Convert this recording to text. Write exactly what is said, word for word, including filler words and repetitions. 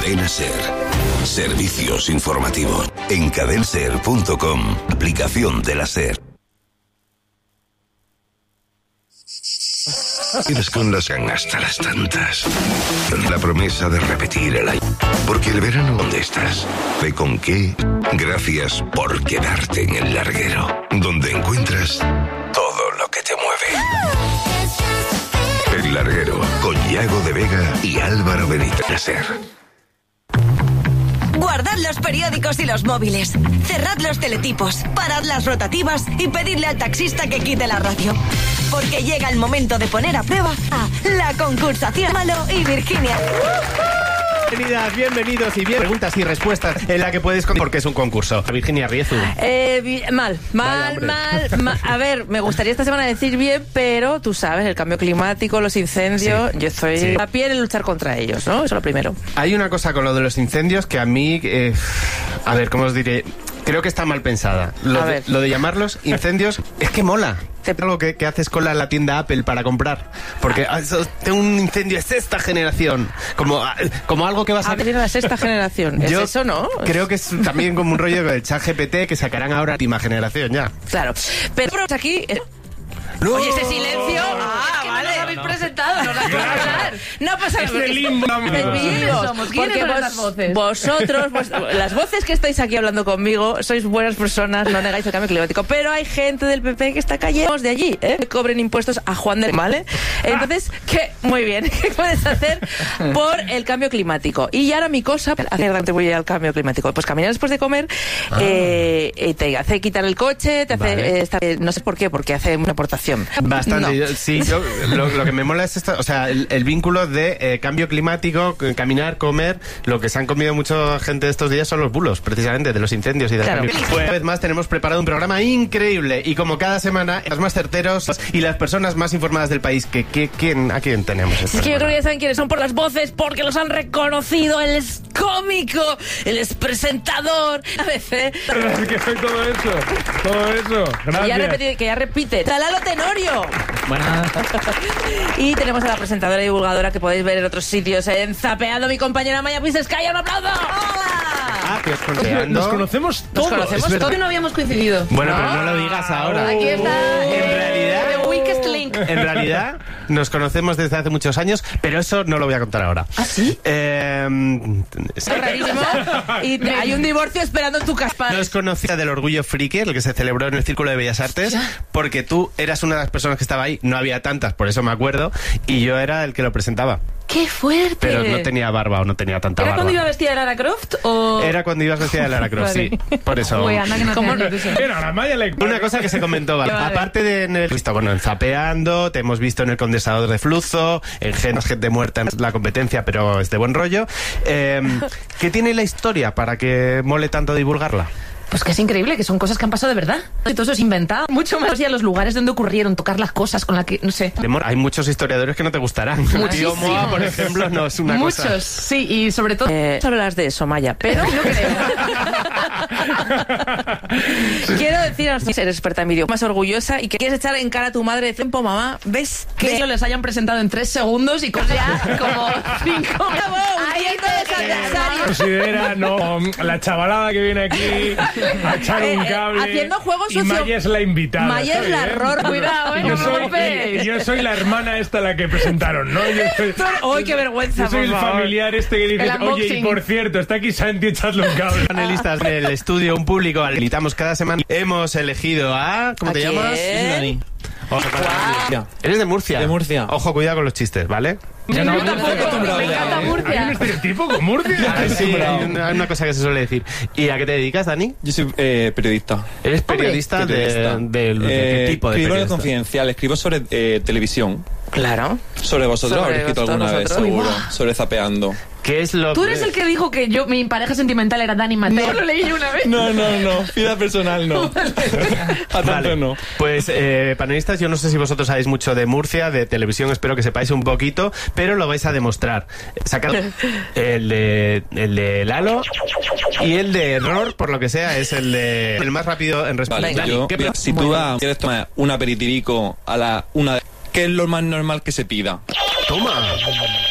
Cadena Ser. Servicios informativos en cadenser punto com, aplicación de la Ser. Idas con las ganas hasta las tantas. La promesa de repetir el año. Porque el verano, ¿dónde estás? ¿Ve con qué? Gracias por quedarte en el larguero, donde encuentras todo lo que te mueve. El larguero, con Yago de Vega y Álvaro Benítez Ser. Guardad los periódicos y los móviles. Cerrad los teletipos, parad las rotativas y pedidle al taxista que quite la radio. Porque llega el momento de poner a prueba a la concursación Malo y Virginia. Bienvenidas, bienvenidos y bien preguntas y respuestas en la que puedes con... porque es un concurso. Virginia Riezu. Eh, mal, mal, mal, mal. A ver, me gustaría esta semana decir bien, pero tú sabes, el cambio climático, los incendios, sí, yo estoy sí. a pie en luchar contra ellos, ¿no? Eso es lo primero. Hay una cosa con lo de los incendios que a mí, eh, a ver, ¿cómo os diré? Creo que está mal pensada. Lo, de, lo de llamarlos incendios es que mola. Es algo que, que haces cola en la tienda Apple para comprar. Porque ah. eso, tengo un incendio, es sexta generación. Como, como algo que vas a... A ver, la sexta generación. ¿Es Yo eso, no? Creo que es también como un rollo del chat G P T que sacarán ahora última generación ya. Claro. Pero aquí... No. Oye, ese silencio. Ah, es que vale. No lo habéis no. presentado, no lo habéis hablar. No pasa nada. Es limbo. ¿Quiénes somos? ¿Quiénes son las voces? Vosotros, vos, las voces que estáis aquí hablando conmigo, sois buenas personas, no negáis el cambio climático. Pero hay gente del P P que está cayendo de allí, ¿eh? Que cobren impuestos a Juan del... ¿Vale? Entonces, ¿qué? Muy bien. ¿Qué puedes hacer por el cambio climático? Y ahora mi cosa, ¿a qué contribuye al cambio climático? Pues caminar después de comer ah. eh, te hace quitar el coche, te hace... Vale. Eh, estar, no sé por qué, porque hace una aportación. Bastante, no. sí, yo, lo, lo que me mola es esto, o sea, el, el vínculo de eh, cambio climático, caminar, comer, lo que se han comido mucha gente estos días son los bulos, precisamente, de los incendios y del claro. cambio. Pues, una vez más tenemos preparado un programa increíble y como cada semana, los más certeros y las personas más informadas del país. Que, que, ¿quién, ¿A quién tenemos? Es que yo creo que ya saben quiénes son por las voces, porque los han reconocido, él es cómico, él es presentador, a veces... ¿Qué fue todo eso? Todo eso, gracias. Que ya repite, que ya repite. Talalo Tenorio. Buenas. Y tenemos a la presentadora y divulgadora que podéis ver en otros sitios en Zapeando, mi compañera Maya Pisescaya. ¡Un aplauso! ¡Hola! Ah, que os conocemos. Nos conocemos todos. Nos conocemos todos. No habíamos coincidido. Bueno, ¿no? Pero no lo digas ahora. Aquí está. En realidad... The weakest link. En realidad, nos conocemos desde hace muchos años, pero eso no lo voy a contar ahora. ¿Ah, sí? Eh, es rarísimo. Y te, hay un divorcio esperando en tu casa. Nos conocía del Orgullo Friki, el que se celebró en el Círculo de Bellas Artes, porque tú eras una de las personas que estaba ahí. No había tantas, por eso me acuerdo, y yo era el que lo presentaba. ¡Qué fuerte! Pero no tenía barba o no tenía tanta ¿Era barba. cuando iba vestida de Lara Croft o...? Era cuando ibas vestida de Lara Croft, vale. Sí. Por eso... Uy, anda que no ¿Cómo no? Era la Maya le... Una cosa que se comentó, ¿vale? Vale. Aparte de en el... Visto, bueno, en Zapeando, te hemos visto en el Condensador de Flujo, en Genos, Gente Muerta, en la competencia, pero es de buen rollo. Eh, ¿Qué tiene la historia para que mole tanto divulgarla? Pues que es increíble, que son cosas que han pasado de verdad. Y todo eso es inventado. Mucho más a los lugares donde ocurrieron, tocar las cosas con las que, no sé. Hay muchos historiadores que no te gustarán. Tío Moa, por ejemplo, no es una Muchos, cosa... Muchos, sí, y sobre todo... Eh, hablas de eso, Maya, pero no creo. Quiero decir, eres experta en vídeo, más orgullosa y que quieres echar en cara a tu madre de tiempo, mamá, ¿ves? Que ellos les hayan presentado en tres segundos y cosas ya como cinco... Ahí es Considera, no, la chavalada que viene aquí... a echar un cable. Eh, eh, haciendo juegos y Maya es la invitada. Maya es la error. Cuidado, eh. Y yo, soy, y, y yo soy la hermana esta la que presentaron, ¿no? Yo soy, ¡ay, qué vergüenza! Yo soy el favor. familiar este que dice, oye, y por cierto, está aquí Santi, echadle un cable. Panelistas del estudio, un público al que invitamos cada semana. Hemos elegido a... ¿Cómo ¿A te quién? llamas? Dani. Ojo, wow. Eres de Murcia. De Murcia. Ojo, cuidado con los chistes, ¿vale? Ya no, no, no, me encanta Murcia. ¿Hay un estereotipo con Murcia? Ah, sí, hay una, una cosa que se suele decir. ¿Y a qué te dedicas, Dani? Yo soy eh, periodista. ¿Eres periodista, Hombre, periodista. de, de, de, de eh, qué tipo de periodista? periodista? Confidencial, escribo sobre eh, televisión. Claro. Sobre vosotros, Sobre habréis escrito alguna nosotros. vez, seguro. Uy, sobre Zapeando. ¿Qué es lo Tú eres el que dijo que yo mi pareja sentimental era Dani Mateo. No. Lo leí yo una vez. No, no, no. Vida personal, no. A tanto vale. no. Pues, eh, panelistas, yo no sé si vosotros sabéis mucho de Murcia, de televisión, espero que sepáis un poquito, pero lo vais a demostrar. Sacad el de, el de Lalo y el de Error, por lo que sea, es el de el más rápido en responder. Vale, yo, ¿Qué si tú vas, quieres tomar un aperitivico a la una de... ¿Qué es lo más normal que se pida? Toma.